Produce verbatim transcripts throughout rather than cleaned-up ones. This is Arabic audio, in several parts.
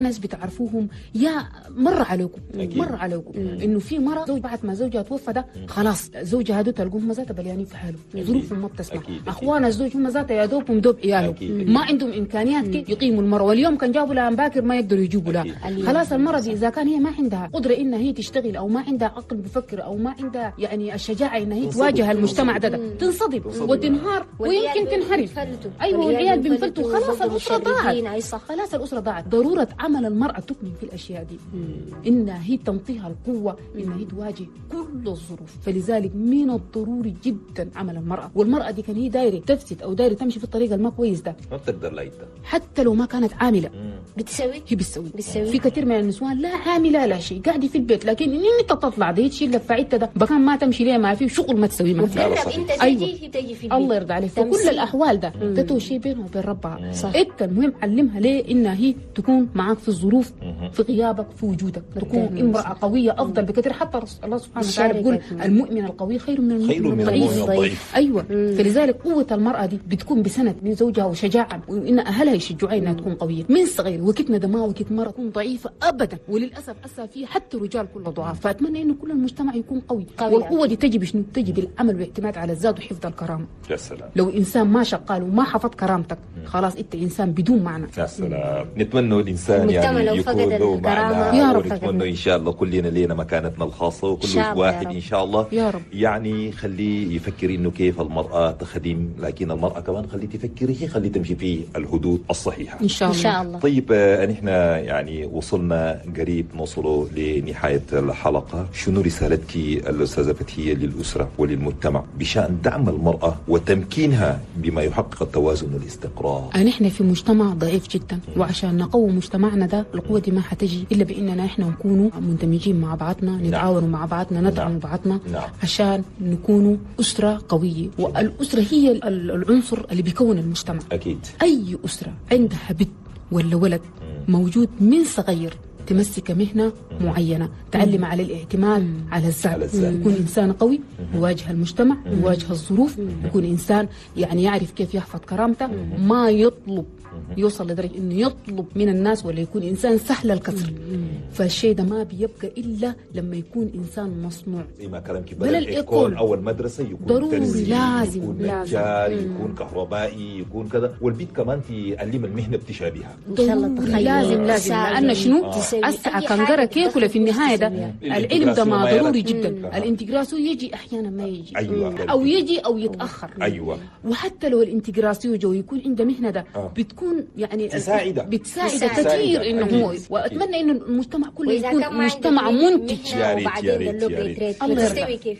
ناس بتعرفوهم يا مر عليكم مر عليكم انه في مره زوج بعد ما زوجها توفى ده خلاص زوجها هذو تلقوهم ذاتها بليانين في حاله، ظروفهم ما بتسمح، اخوان الزوج هم ذاتها يا دوبهم دوب عيالهم ما عندهم امكانيات كيف يقيموا المراه، واليوم كان جابوا لها باكر ما يقدروا يجيبوا لها. خلاص المراه دي اذا كان هي ما عندها قدره انها هي تشتغل او ما عندها عقل بفكر او ما عندها يعني الشجاعه انها هي تواجه المجتمع ده, ده تنصدم وتنهار ويمكن تنحرف. ايوه والعيال بينفلتوا خلاص الاسره ضاعت، خلاص الاسره ضاعت. ضروره عمل المراه تكمن في الاشياء دي انها هي تنطيها القوه انها هي تواجه كل الظروف. فلذلك من الضروري جدا عمل المراه، والمراه دي كان هي دايره تفسد او دايره تمشي في الطريق الما كويس ده ما بتقدر لا حتى لو ما كانت عامله بتسوي هي بتسوي. بتسوي في كثير من النسوان لا عامله لا شيء قاعده في البيت، لكن ان انت تطلع دي تشيل لك فايدته ده بكان ما تمشي ليه ما في شغل ما تسوي ما في. انت تجي تجي في البيت الله يرضى عليك. فكل الاحوال ده ده شيء بينها وبين ربها. انت المهم علمها ليه انها هي تكون معاك في الظروف في غيابك في وجودك، تكون امراه قويه افضل بكثير. حتى الله سبحانه وتعالى بيقول المؤمن القوي خير من المؤمن الضعيف. ايوه مم. فلذلك قوه المراه دي بتكون بسند من زوجها وشجاعه، وان اهلها يشجعوها انها تكون قويه من صغير. وكتنا ده ما وكت مره تكون ضعيفه ابدا، وللاسف اسا فيه حتى رجال كله ضعاف. فاتمنى انه كل المجتمع يكون قوي, قوي والقوه دي تجي بشنو؟ تجي بالعمل والاعتماد على الذات وحفظ الكرامه. يا سلام. لو انسان ما شغال وما حفظ كرامتك خلاص انت انسان بدون معنى. يا سلام. نتمنى الانسان يعني يكون له معنى يا رب. ونتمنى ان شاء الله كلنا لينا مكانتنا الخاصه وكل واحد ان شاء الله يا رب. يعني خليه يفكر انه كيف المراه تخدم، لكن المراه كمان خليه تفكر هي خليه تمشي في الحدود الصحيحه ان شاء الله. ان شاء الله. طيب نحن يعني وصلنا قريب نوصلوا لنهايه الحلقه. شنو رسالتك الاستاذه فتحيه للاسره وللمجتمع بشان دعم المراه وتمكينها بما يحقق التوازن والاستقرار؟ نحن في مجتمع ضعيف جدا، وعشان نقوي مجتمعنا ده القوه دي ما حتجي الا باننا احنا نكونوا مندمجين مع بعضنا، نتعاونوا مع بعضنا، ندعم بعضنا عشان نكونوا اسره قويه. والاسره هي العنصر اللي بيكون المجتمع. اكيد اي اسره عندها بنت ولا ولد موجود من صغير تمسك مهنة معينة، تعلم على الاعتماد على الذات، يكون إنسان قوي يواجه المجتمع، يواجه الظروف، يكون إنسان يعني يعرف كيف يحفظ كرامته، ما يطلب يوصل لدرجة إنه يطلب من الناس ولا يكون إنسان سهل الكسر. فالشيء ده ما بيبقى إلا لما يكون إنسان مصنوع. زي ما كلامك بدل يكون أول مدرسة يكون ضروري لازم يكون نجار، يكون كهربائي، يكون كذا، والبيت كمان تعلم المهنة بتشابهها. إن شاء الله تخيل. لازم لازم لأن شنو أسعى كنقرة كيف ولا في النهاية ده العلم ده ما ضروري جدا. الانتجراسيو يجي أحيانا ما يجي أيوة. أو يجي أو يتأخر. أيوة. وحتى لو الانتجراسيو جو يكون عنده مهنة ده آه. بتكون يعني تساعده بتساعده كثير انه هو. واتمنى انه المجتمع كله يكون مجتمع منتج. يا ريت يا ريت يا ريت الله يرضى كيف.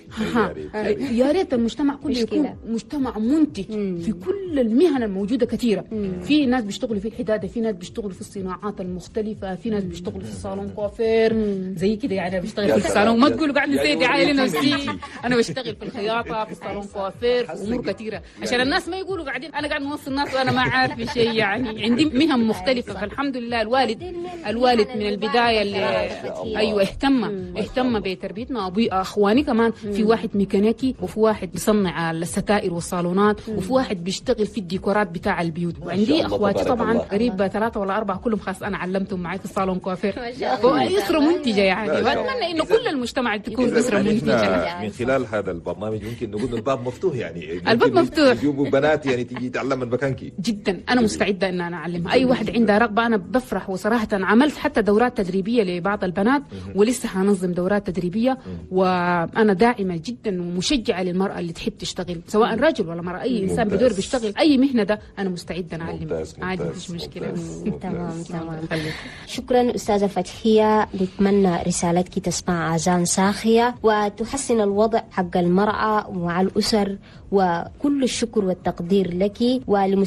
يا ريت المجتمع كله يكون مجتمع منتج في كل المهن الموجوده كثيره. في ناس بيشتغلوا في الحداده، في ناس بيشتغلوا في الصناعات المختلفه، في ناس بيشتغلوا في الصالون كوافير زي كده. يعني انا بشتغل في الصالون، ما تقولوا قاعد نسيت دعايه لنفسي. انا بشتغل في الخياطه في الصالون كوافير امور كثيره عشان الناس ما يقولوا قاعدين انا قاعد نوصل الناس وانا ما عارف شيء. يعني عندي مهن مختلفة. فالحمد لله الوالد الوالد من البداية اللي أيوة اهتم اهتم بتربيتنا. أبوي أخواني كمان في واحد ميكانيكي، وفي واحد بيصنع الستائر والصالونات، وفي واحد بيشتغل في الديكورات بتاع البيوت. وعندي أخواتي طبعا قريب ثلاثة ولا أربعة كلهم خاص أنا علمتهم معي في الصالون كوافير. أسرة منتجة يعني. وأتمنى إنه كل المجتمع تكون أسرة منتجة. من خلال هذا البرنامج ممكن نقول الباب مفتوح. يعني الباب مفتوح. يجيبوا بنات يعني تيجي تعلم من مكانك. جدا أنا مستعدة إن أنا أعلمها. أي واحد عندها رغبة أنا بفرح. وصراحة عملت حتى دورات تدريبية لبعض البنات ولسه هنظم دورات تدريبية. وأنا داعمة جدا ومشجعة للمرأة اللي تحب تشتغل سواء رجل ولا مرأة. أي إنسان بدور بيشتغل أي مهنة ده أنا مستعدة نعلم عادي مفيش مشكلة. تمام تمام. شكرا أستاذة فتحية. نتمنى رسالتك تسمع آذان صاخية وتحسن الوضع حق المرأة مع الأسر. وكل الشكر والتقدير لك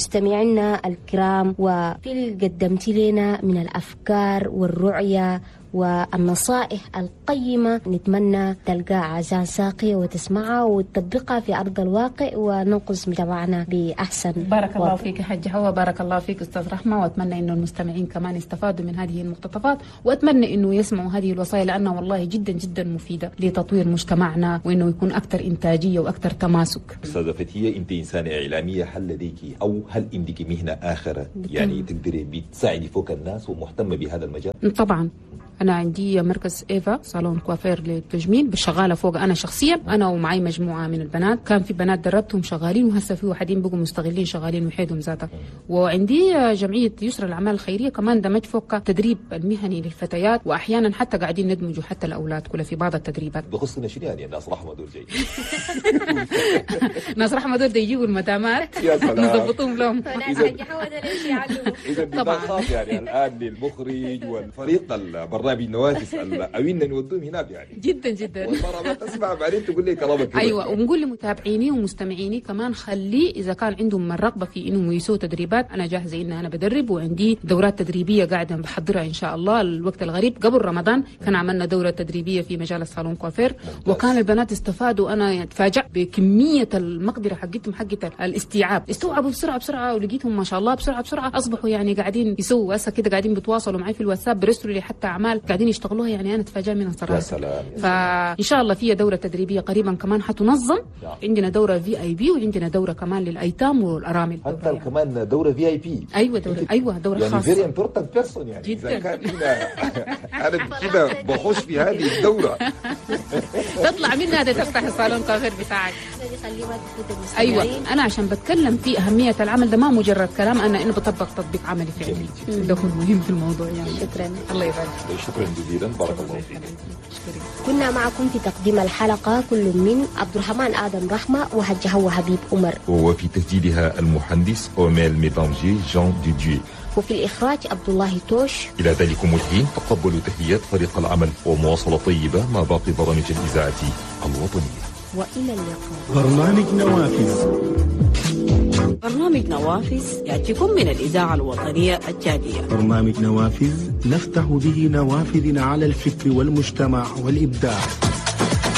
ولمستمعينا الكرام وفي اللي قدمت لنا من الأفكار والرؤية والنصائح القيمة نتمنى تلقى عزان ساقية وتسمعها وتطبقها في أرض الواقع وننقذ مجتمعنا بأحسن. بارك الله فيك حاج هوا، بارك الله فيك أستاذ رحمة، وأتمنى إنه المستمعين كمان يستفادوا من هذه المقتطفات، وأتمنى إنه يسمعوا هذه الوصايا لأنها والله جدا جدا مفيدة لتطوير مجتمعنا وإنه يكون أكثر إنتاجية وأكثر تماسك. أستاذة فتحية، أنت إنسانة إعلامية، هل لديك أو هل عندك مهنة آخرة يعني تقدري بتساعدي فوق الناس ومهتمة بهذا المجال؟ طبعا أنا عندي مركز إيفا صالون كوافير للتجميل شغالة فوق أنا شخصيا، أنا ومعي مجموعة من البنات، كان في بنات دربتهم شغالين وهسه في واحدين بقوا مستغلين شغالين وحيدهم ذاتها. وعندي جمعية يسرى الأعمال الخيرية كمان دمج فوق تدريب المهني للفتيات، وأحيانا حتى قاعدين ندمجوا حتى الأولاد كلها في بعض التدريبات. بخصنا شنو يعني الناس رحمة دول جاي ناس رحمة دول يجيبوا المدامات نظبطهم لهم. طبعا يعني الآن للمخرج والفريق البرنامج نوافس أوينا نودوهم هناك يعني جدا جدا. والمرة ما تسمع بعدين تقول لي كلامك. أيوة، ونقول لمتابعيني ومستمعيني كمان خلي إذا كان عندهم الرغبة في إنهم يسووا تدريبات، أنا جاهزة إن أنا بدرب، وعندي دورات تدريبية قاعدة بحضرها إن شاء الله. الوقت الغريب قبل رمضان كان عملنا دورة تدريبية في مجال الصالون كوافير، وكان البنات استفادوا. أنا تفاجأت بكمية المقدرة حقتهم حقت الاستيعاب، استوعبوا بسرعة بسرعة، ولقيتهم ما شاء الله بسرعة بسرعة أصبحوا يعني قاعدين يسووا هسه كده، قاعدين بيتواصلوا معي في الواتساب، بيرسلوا لي حتى أعمال قاعدين يشتغلوها. يعني أنا تفاجأ منها صراحة. يا سلام. فإن شاء الله في دورة تدريبية قريبا كمان حتنظم. عندنا دورة في اي بي، وعندنا دورة كمان للأيتام والأرامل. حتى يعني. كمان دورة في اي بي. أيوة دورة، أيوة دورة يعني خاصة. very important person يعني. جدا. إذا كان أنا كده بخش في هذه الدورة تطلع منها هذا تفتح الصالون كافير بتاعك. أيوة، أنا عشان بتكلم في أهمية العمل ده ما مجرد كلام، أنا إنه بطبق تطبيق عملي فعلي. ده هو المهم في الموضوع يعني. شكرا. الله يبارك. شكرا جزيلا، بارك الله فيك. كنا معكم في تقديم الحلقة كل من عبد الرحمن آدم رحمة وحج هوا حبيب عمر، وفي تسجيلها المهندس أوميل ميدانجي جان ديديو، وفي الإخراج عبد الله توش. إلى ذلك الحين تقبلوا تحيات فريق العمل ومواصلة طيبة مع باقي برامج الإذاعة الوطنية. وإلى اللقاء. برنامج نوافذ. برنامج نوافذ يأتيكم من الإذاعة الوطنية التالية. برنامج نوافذ نفتح به نوافذ على الفكر والمجتمع والإبداع.